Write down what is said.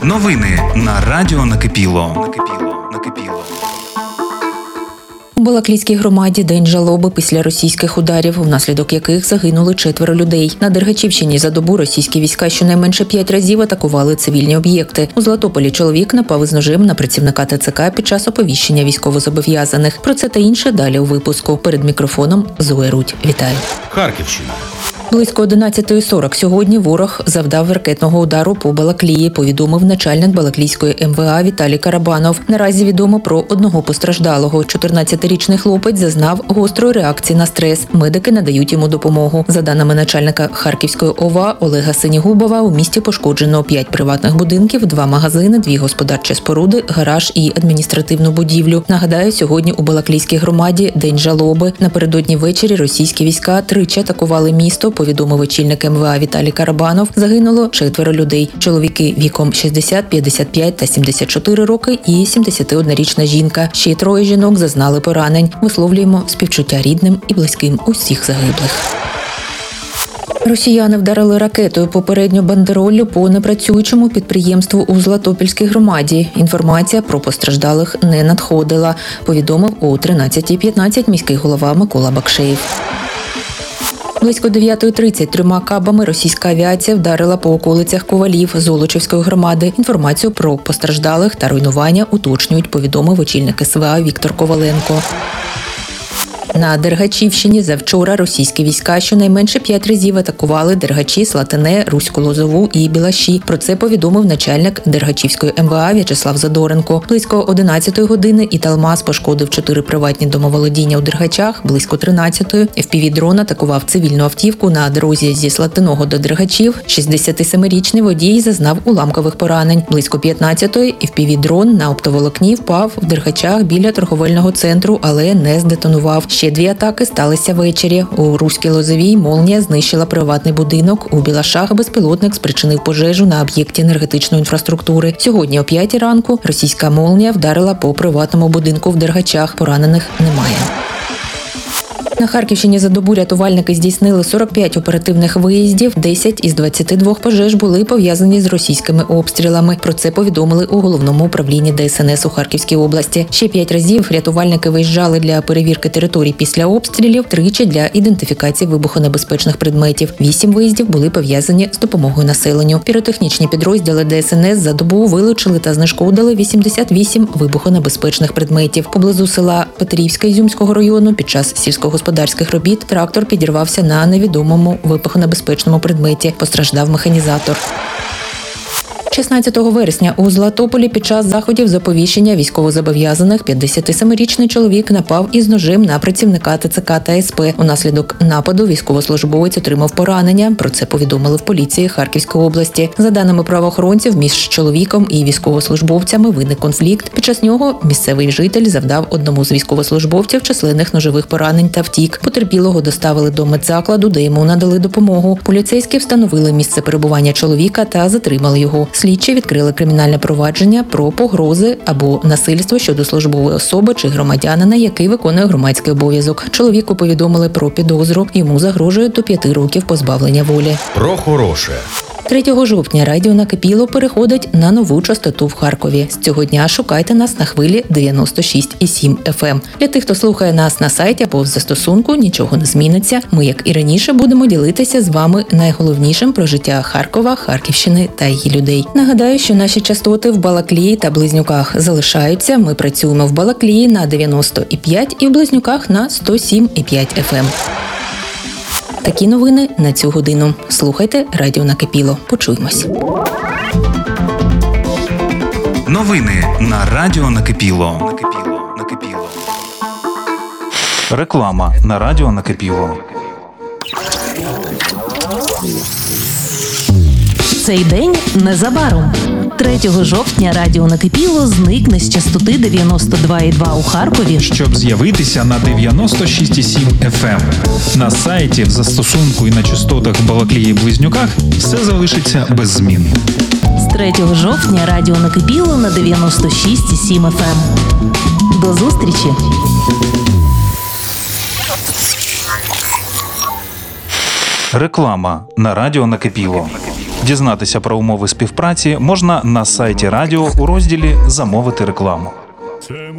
Новини на Радіо Накипіло. У Балаклійській громаді день жалоби після російських ударів, внаслідок яких загинули 4 людей. На Дергачівщині за добу російські війська щонайменше 5 разів атакували цивільні об'єкти. У Златополі чоловік напав із ножем на працівника ТЦК під час оповіщення військовозобов'язаних. Про це та інше далі у випуску. Перед мікрофоном Зоя Рудь. Вітаю. Харківщина. Близько 11:40 сьогодні ворог завдав ракетного удару по Балаклії, повідомив начальник Балаклійської МВА Віталій Карабанов. Наразі відомо про одного постраждалого. 14-річний хлопець зазнав гострої реакції на стрес. Медики надають йому допомогу. За даними начальника Харківської ОВА Олега Синігубова, у місті пошкоджено 5 приватних будинків, 2 магазини, 2 господарчі споруди, гараж і адміністративну будівлю. Нагадаю, сьогодні у Балаклійській громаді день жалоби. Напередодні ввечері російські війська тричі атакували місто, повідомив очільник МВА Віталій Карабанов. Загинуло 4 людей. Чоловіки віком 60, 55 та 74 роки і 71-річна жінка. Ще 3 жінок зазнали поранень. Висловлюємо співчуття рідним і близьким усіх загиблих. Росіяни вдарили ракетою попередньо бандероллю по непрацюючому підприємству у Златопільській громаді. Інформація про постраждалих не надходила, повідомив о 13:15 міський голова Микола Бакшеєв. Близько 9:30 3 кабами російська авіація вдарила по околицях Ковалів Золочівської громади. Інформацію про постраждалих та руйнування уточнюють, повідомив очільник СВА Віктор Коваленко. На Дергачівщині завчора російські війська щонайменше 5 разів атакували Дергачі, Слатине, Руську Лозову і Білаші. Про це повідомив начальник Дергачівської МВА В'ячеслав Задоренко. Близько 11-ї години Італмаз пошкодив 4 приватні домоволодіння у Дергачах. Близько 13-ї FPV-дрон атакував цивільну автівку на дорозі зі Слатиного до Дергачів. 67-річний водій зазнав уламкових поранень. Близько 15-ї FPV-дрон на оптоволокні впав в Дергачах біля торговельного центру, але не здетонував. Ще 2 атаки сталися ввечері. У Руській Лозовій молнія знищила приватний будинок. У Білашах безпілотник спричинив пожежу на об'єкті енергетичної інфраструктури. Сьогодні о 5 ранку російська молнія вдарила по приватному будинку в Дергачах. Поранених немає. На Харківщині за добу рятувальники здійснили 45 оперативних виїздів, 10 із 22 пожеж були пов'язані з російськими обстрілами. Про це повідомили у головному управлінні ДСНС у Харківській області. Ще 5 разів рятувальники виїжджали для перевірки територій після обстрілів, 3 для ідентифікації вибухонебезпечних предметів. 8 виїздів були пов'язані з допомогою населенню. Піротехнічні підрозділи ДСНС за добу вилучили та знешкодили 88 вибухонебезпечних предметів. Поблизу села Петрівське Ізюмського району під час сільськогосподарських робіт трактор підірвався на невідомому вибухонебезпечному предметі. Постраждав механізатор. 16 вересня у Златополі під час заходів з оповіщення військовозобов'язаних 57-річний чоловік напав із ножем на працівника ТЦК та СП. Унаслідок нападу військовослужбовець отримав поранення. Про це повідомили в поліції Харківської області. За даними правоохоронців, між чоловіком і військовослужбовцями виник конфлікт. Під час нього місцевий житель завдав одному з військовослужбовців численних ножових поранень та втік. Потерпілого доставили до медзакладу, де йому надали допомогу. Поліцейські встановили місце перебування чоловіка та затримали його. Слідчі відкрили кримінальне провадження про погрози або насильство щодо службової особи чи громадянина, який виконує громадський обов'язок. Чоловіку повідомили про підозру. Йому загрожує до 5 років позбавлення волі. Про хороше. 3 жовтня Радіо Накипіло переходить на нову частоту в Харкові. З цього дня шукайте нас на хвилі 96,7 FM. Для тих, хто слухає нас на сайті або в застосунку, нічого не зміниться. Ми, як і раніше, будемо ділитися з вами найголовнішим про життя Харкова, Харківщини та її людей. Нагадаю, що наші частоти в Балаклії та Близнюках залишаються. Ми працюємо в Балаклії на 90,5 і в Близнюках на 107,5 FM. Такі новини на цю годину. Слухайте Радіо Накипіло. Почуємось. Новини на Радіо Накипіло. Реклама на Радіо Накипіло. Цей день незабаром. 3 жовтня Радіо Накипіло зникне з частоти 92,2 у Харкові, щоб з'явитися на 96,7 FM. На сайті, в застосунку і на частотах в Балаклії і Близнюках все залишиться без змін. З 3 жовтня Радіо Накипіло на 96,7 FM. До зустрічі! Реклама на Радіо Накипіло. Дізнатися про умови співпраці можна на сайті радіо у розділі «Замовити рекламу».